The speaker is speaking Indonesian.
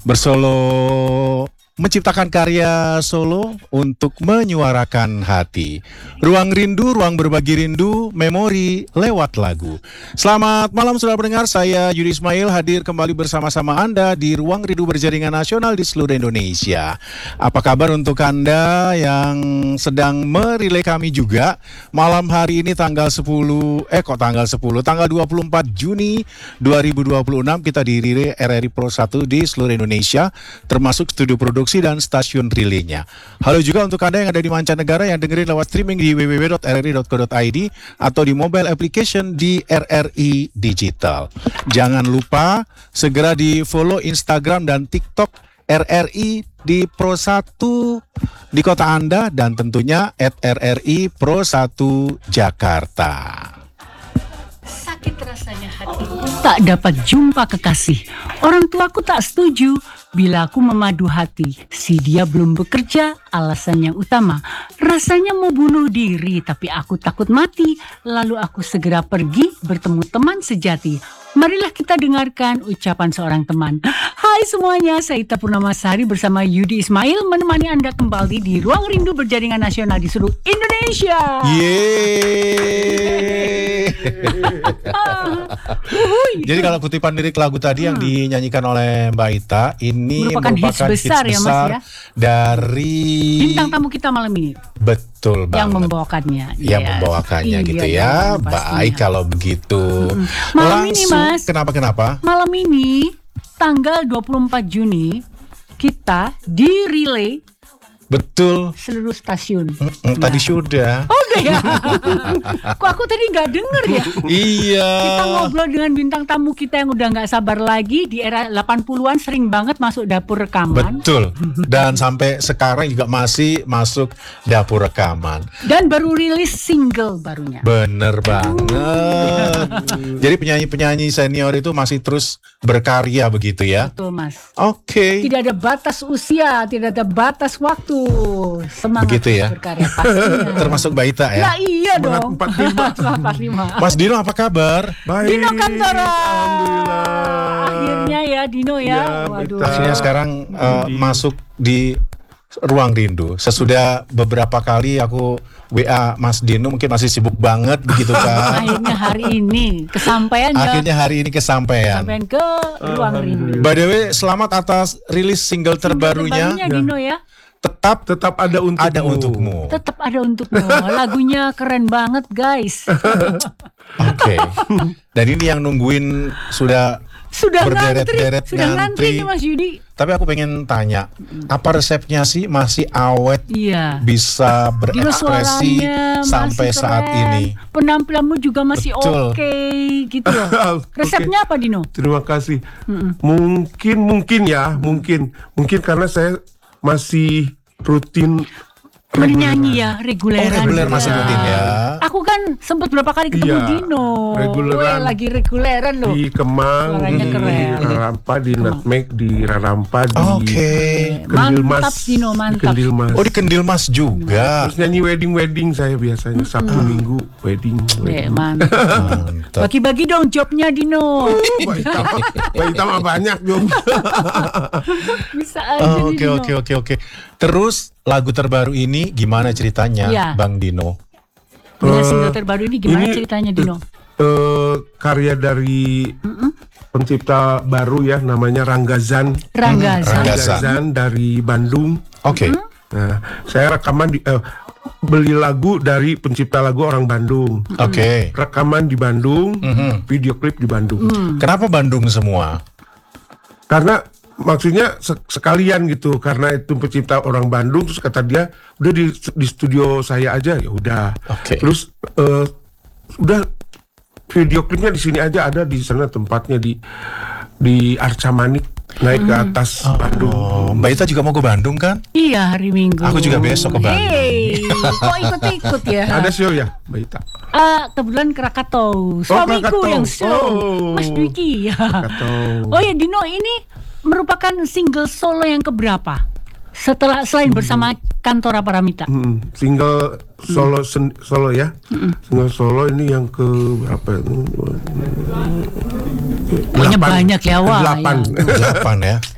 bersolo, menciptakan karya solo untuk menyuarakan hati. Ruang rindu, ruang berbagi rindu, memori lewat lagu. Selamat malam saudara pendengar, saya Yudi Ismail hadir kembali bersama-sama Anda di Ruang Rindu Berjaringan Nasional di seluruh Indonesia. Apa kabar untuk Anda yang sedang merilai kami juga? Malam hari ini tanggal 24 Juni 2026 kita dirilai RRI Pro 1 di seluruh Indonesia, termasuk studio produksi dan stasiun relaynya. Halo juga untuk Anda yang ada di mancanegara yang dengerin lewat streaming di www.rri.co.id atau di mobile application di RRI Digital. Jangan lupa segera di follow Instagram dan TikTok RRI di Pro 1 di kota Anda dan tentunya @RRI Pro 1 Jakarta. Sakit rasanya hati tak dapat jumpa kekasih. Orang tuaku tak setuju bila aku memadu hati. Si dia belum bekerja, alasan yang utama. Rasanya mau bunuh diri, tapi aku takut mati. Lalu aku segera pergi bertemu teman sejati. Marilah kita dengarkan ucapan seorang teman. Hai semuanya, saya Ita Purnamasari bersama Yudi Ismail menemani Anda kembali di Ruang Rindu Berjaringan Nasional di seluruh Indonesia. Yeay. Jadi kalau kutipan lirik lagu tadi yang dinyanyikan oleh Mbak Ita ini merupakan hits besar ya Mas ya, dari bintang tamu kita malam ini. Betul banget. Yang membawakannya. Yang membawakannya gitu ya. Baik kalau begitu. Malam ini Mas. Kenapa? Malam ini tanggal 24 Juni kita di relay. Betul. Seluruh stasiun. Tadi sudah. Oh udah ya. Kok aku tadi nggak denger ya? Iya. Kita ngobrol dengan bintang tamu kita yang udah nggak sabar lagi. Di era 80-an sering banget masuk dapur rekaman. Betul. Dan sampai sekarang juga masih masuk dapur rekaman. Dan baru rilis single barunya. Bener banget. Jadi penyanyi-penyanyi senior itu masih terus berkarya begitu ya? Betul Mas. Oke. Tidak ada batas usia, tidak ada batas waktu. Semangat begitu ya? Berkarya pastinya. Termasuk Mbak Ita ya? Ya iya dong. 45. Mas Dino apa kabar? Baik. Dino Kantoro. Alhamdulillah. Akhirnya ya Dino ya. Waduh. Akhirnya sekarang masuk di Ruang Rindu. Sesudah beberapa kali aku WA Mas Dino, mungkin masih sibuk banget begitu kan. Akhirnya hari ini kesampaian ya. Akhirnya hari ini kesampaian. Kesampaian ke Ruang Rindu. By the way, selamat atas rilis single terbarunya. Dino ya. Tetap ada untukmu. Tetap ada untukmu. Lagunya keren banget guys. Oke. Dan ini yang nungguin sudah berderet-deret ngantri nih Mas Yudi. Tapi aku pengen tanya, apa resepnya sih masih awet? Iya. Bisa berekspresi sampai saat ini. Penampilanmu juga masih oke gitu loh. Resepnya apa Dino? Terima kasih. Mungkin karena saya masih rutin bernyanyi ya, reguleran. Reguler masih rutin ya. Aku kan sempat berapa kali ketemu Dino. Reguleran. Lagi reguleran loh. Di Kemang, suaranya di keren. Rarampa, di Nutmeg, di Rarampa, di Mantap Kendil Mas. Dino, mantap. Kendil Mas. Oh di Kendil Mas juga. Terus nyanyi wedding saya biasanya Sabtu Minggu wedding. Mantap. Bagi-bagi dong jobnya Dino. Mbak Ita mah banyak dong. Bisa aja Dino. Oke. Terus lagu terbaru ini gimana ceritanya, Bang Dino? Dengan single terbaru ini gimana ceritanya Dino? Karya dari pencipta baru ya, namanya Ranggazan dari Bandung. Oke. Nah, saya rekaman beli lagu dari pencipta lagu orang Bandung. Oke. Rekaman di Bandung, video klip di Bandung. Kenapa Bandung semua? Karena maksudnya sekalian gitu, karena itu pencipta orang Bandung, terus kata dia udah di studio saya aja, ya udah. Terus udah video klipnya di sini aja, ada di sana tempatnya di Arca Manik, naik ke atas Bandung. Mbak Ita juga mau ke Bandung kan? Iya, hari Minggu. Aku juga besok ke Bandung. Kok ikut-ikut ya? Ada show ya Mbak Ita? Kebetulan Krakatau. Suamiku yang show. Mas Dwiki ya. Oh ya Dino, ini merupakan single solo yang keberapa? Selain bersama Kantora Paramita. Single solo ya. Single solo ini yang ke berapa? Pokoknya banyak ya, wah. 8 ya.